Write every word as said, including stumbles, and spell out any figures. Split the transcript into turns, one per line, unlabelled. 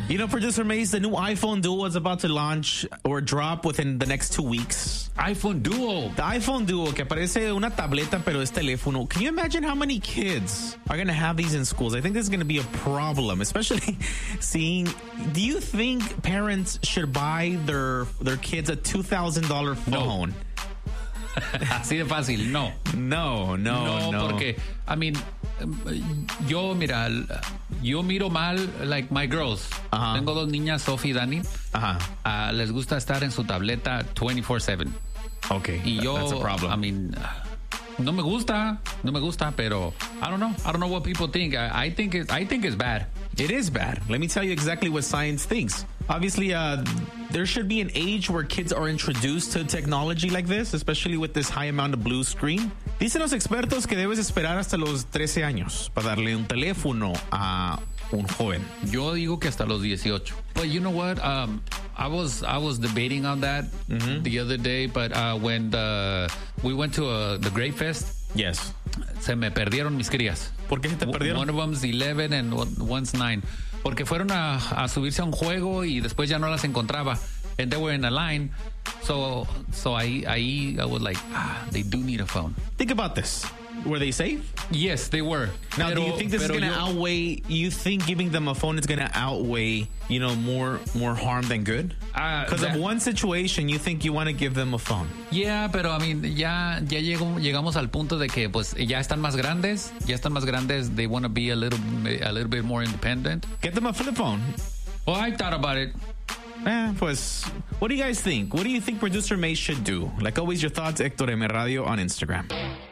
You know, Producer Mace, the new iPhone Duo is about to launch or drop within the next two weeks.
iPhone Duo.
The iPhone Duo, que parece una tableta, pero es teléfono. Can you imagine how many kids are going to have these in schools? I think this is going to be a problem, especially seeing... Do you think parents should buy their their kids a two thousand dollars phone?
No. Así de fácil, no.
No, no, no.
No, porque, I mean, yo, mira, yo miro mal, like, my girls.
Ajá.
Tengo dos niñas, Sophie y Dani.
Ajá.
Uh, les gusta estar en su tableta twenty-four seven.
Okay,
y yo,
that's a problem.
I mean, no me gusta, no me gusta, pero I don't know. I don't know what people think. I, I think it, I think it's bad.
It is bad. Let me tell you exactly what science thinks. Obviously, uh, there should be an age where kids are introduced to technology like this, especially with this high amount of blue screen. Dicen los expertos que debes esperar hasta los trece años para darle un teléfono a un joven.
Yo digo que hasta los dieciocho. But you know what? Um, I was I was debating on that mm-hmm. the other day, but uh, when the, we went to uh, the Grape Fest,
yes,
se me perdieron mis crías.
¿Por qué se te perdieron?
One of them's eleven and one's nine. Porque fueron a, a subirse a un juego y después ya no las encontraba. And they were in a line. So, so ahí, ahí I was like, ah, they do need a phone.
Think about this. Were they safe?
Yes, they were.
Now,
pero,
do you think this is going to outweigh, you think giving them a phone is going to outweigh, you know, more more harm than good? Because uh, of one situation, you think you want to give them a phone.
Yeah, pero I mean, ya, ya llegó, llegamos al punto de que pues ya están más grandes, ya están más grandes, they want to be a little, a little bit more independent.
Get them a flip phone.
Well, I thought about it.
Eh, pues, what do you guys think? What do you think Producer Mace should do? Like always, your thoughts, Héctor M. Radio on Instagram.